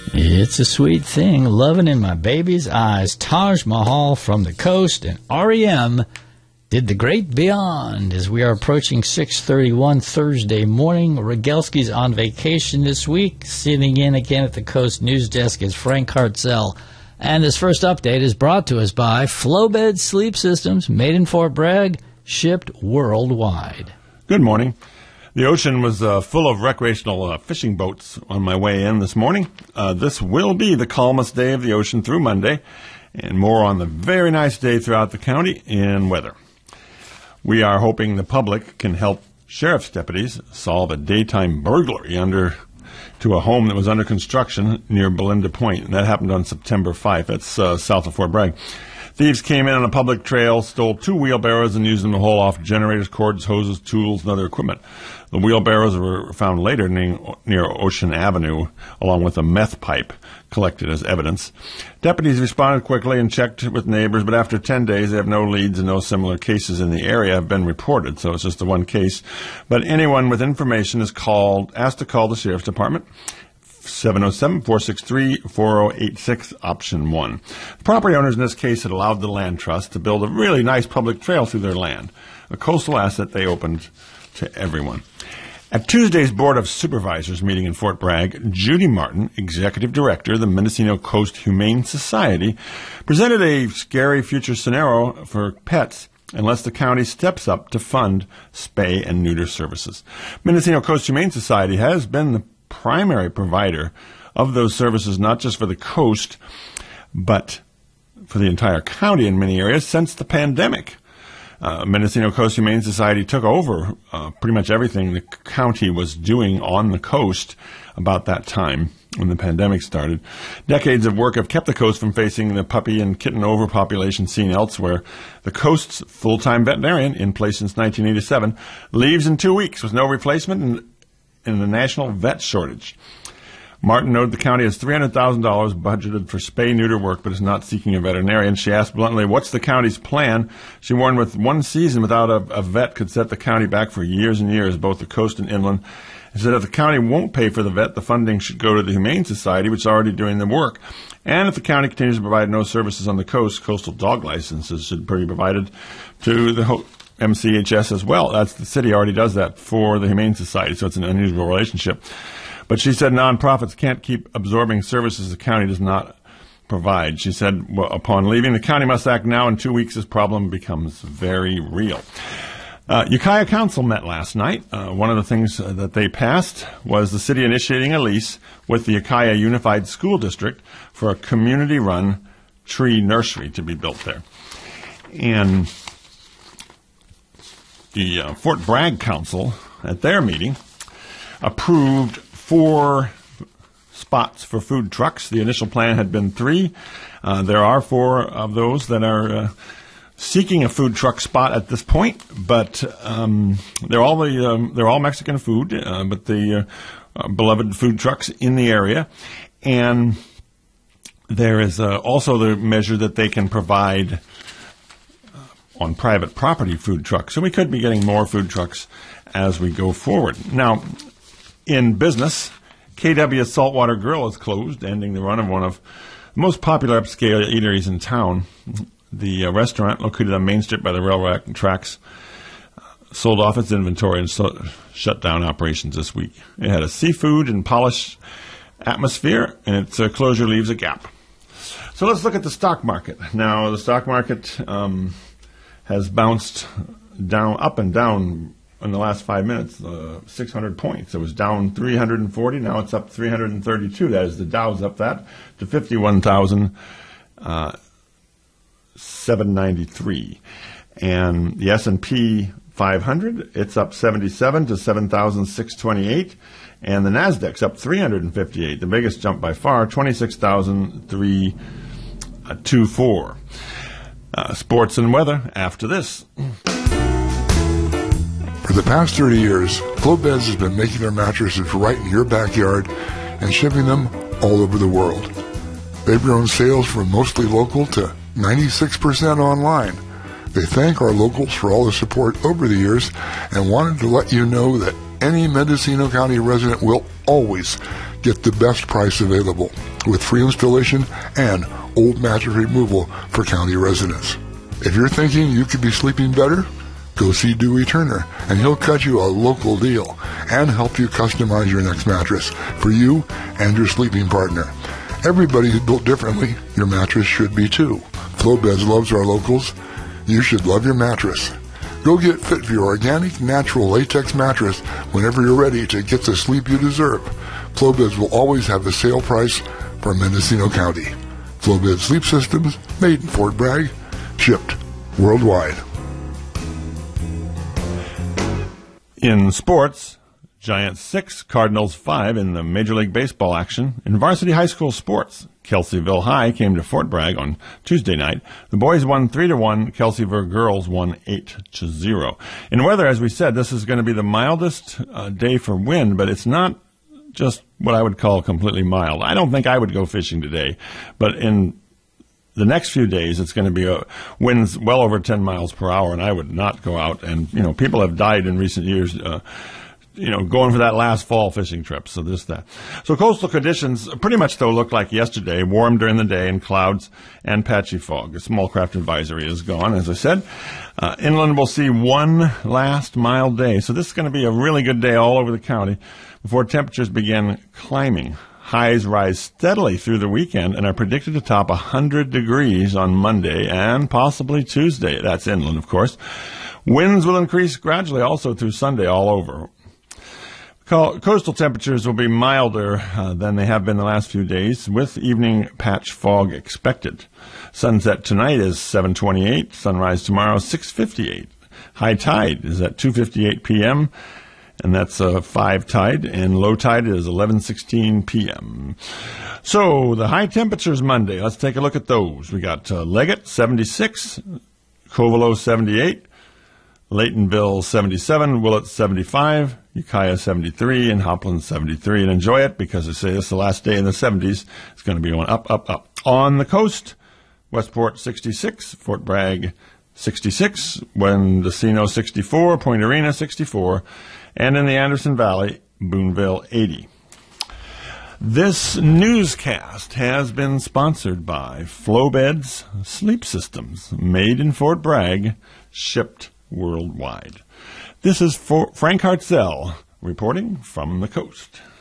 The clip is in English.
It's a sweet thing, loving in my baby's eyes. Taj Mahal from the coast, and R.E.M. did The Great Beyond. As we are approaching 6:31 Thursday morning, Rogelski's on vacation this week. Sitting in again at the Coast News Desk is Frank Hartzell. And this first update is brought to us by Flowbed Sleep Systems, made in Fort Bragg, shipped worldwide. Good morning. The ocean was full of recreational fishing boats on my way in this morning. This will be the calmest day of the ocean through Monday, and more on the very nice day throughout the county in weather. We are hoping the public can help sheriff's deputies solve a daytime burglary to a home that was under construction near Belinda Point, and that happened on September 5th. That's south of Fort Bragg. Thieves came in on a public trail, stole 2 wheelbarrows, and used them to haul off generators, cords, hoses, tools, and other equipment. The wheelbarrows were found later near Ocean Avenue, along with a meth pipe collected as evidence. Deputies responded quickly and checked with neighbors, but after 10 days, they have no leads and no similar cases in the area have been reported, so it's just the one case. But anyone with information is asked to call the Sheriff's Department. 707-463-4086, option 1. The property owners in this case had allowed the land trust to build a really nice public trail through their land, a coastal asset they opened to everyone. At Tuesday's Board of Supervisors meeting in Fort Bragg, Judy Martin, Executive Director of the Mendocino Coast Humane Society, presented a scary future scenario for pets unless the county steps up to fund spay and neuter services. Mendocino Coast Humane Society has been the primary provider of those services, not just for the coast, but for the entire county in many areas since the pandemic. Mendocino Coast Humane Society took over pretty much everything the county was doing on the coast about that time when the pandemic started. Decades of work have kept the coast from facing the puppy and kitten overpopulation seen elsewhere. The coast's full-time veterinarian, in place since 1987, leaves in 2 weeks with no replacement in the national vet shortage. Martin noted the county has $300,000 budgeted for spay-neuter work, but is not seeking a veterinarian. She asked bluntly, what's the county's plan? She warned with one season without a vet could set the county back for years and years, both the coast and inland. She said if the county won't pay for the vet, the funding should go to the Humane Society, which is already doing the work. And if the county continues to provide no services on the coast, coastal dog licenses should be provided to the MCHS as well. That's the city already does that for the Humane Society, so it's an unusual relationship. But she said nonprofits can't keep absorbing services the county does not provide. She said, upon leaving, the county must act now. In 2 weeks, this problem becomes very real. Ukiah Council met last night. One of the things that they passed was the city initiating a lease with the Ukiah Unified School District for a community-run tree nursery to be built there. And the Fort Bragg Council, at their meeting, approved 4 spots for food trucks. The initial plan had been 3. There are 4 of those that are seeking a food truck spot at this point, but they're all Mexican food, but the beloved food trucks in the area. And there is also the measure that they can provide on private property food trucks. So we could be getting more food trucks as we go forward. Now, in business, KW Saltwater Grill is closed, ending the run of one of the most popular upscale eateries in town. The restaurant, located on Main Street by the railroad tracks, sold off its inventory and shut down operations this week. It had a seafood and polished atmosphere, and its closure leaves a gap. So let's look at the stock market. Now, the stock market has bounced down, up and down in the last 5 minutes, 600 points. It was down 340. Now it's up 332. That is, the Dow's up that to 51,793. And the S&P 500, it's up 77 to 7,628. And the Nasdaq's up 358, the biggest jump by far, 26,324. Sports and weather after this. For the past 30 years, Flowbeds has been making their mattresses right in your backyard and shipping them all over the world. They've grown sales from mostly local to 96% online. They thank our locals for all the support over the years and wanted to let you know that any Mendocino County resident will always Get the best price available with free installation and old mattress removal for county residents. If you're thinking you could be sleeping better, go see Dewey Turner, and he'll cut you a local deal and help you customize your next mattress for you and your sleeping partner. Everybody is built differently. Your mattress should be too. Flowbeds loves our locals. You should love your mattress. Go get fit for your organic, natural latex mattress whenever you're ready to get the sleep you deserve. Flowbeds will always have a sale price for Mendocino County. Flowbed Sleep Systems, made in Fort Bragg, shipped worldwide. In sports, Giants 6, Cardinals 5 in the Major League Baseball action. In varsity high school sports, Kelseyville High came to Fort Bragg on Tuesday night. The boys won 3-1. Kelseyville girls won 8-0. In weather, as we said, this is going to be the mildest day for wind, but it's not just what I would call completely mild. I don't think I would go fishing today, but in the next few days, it's going to be winds well over 10 miles per hour, and I would not go out. And, people have died in recent years, going for that last fall fishing trip. So this, that. So coastal conditions pretty much, though, look like yesterday. Warm during the day and clouds and patchy fog. The small craft advisory is gone, as I said. Inland will see one last mild day. So this is going to be a really good day all over the county before temperatures begin climbing. Highs rise steadily through the weekend and are predicted to top 100 degrees on Monday and possibly Tuesday. That's inland, of course. Winds will increase gradually also through Sunday all over. Coastal temperatures will be milder than they have been the last few days, with evening patch fog expected. Sunset tonight is 7:28. Sunrise tomorrow 6:58. High tide is at 2:58 p.m., and that's 5 tide, and low tide is 11:16 p.m. So the high temperatures Monday, let's take a look at those. We got Leggett 76, Covelo 78, Laytonville 77, Willett 75, Ukiah 73, and Hopland 73. And enjoy it because they say this is the last day in the 70s. It's going to be going up, up, up. On the coast, Westport 66, Fort Bragg 66, Mendocino 64, Point Arena 64, and in the Anderson Valley, Boonville 80. This newscast has been sponsored by Flowbeds Sleep Systems, made in Fort Bragg, shipped worldwide. This is Frank Hartzell reporting from the coast.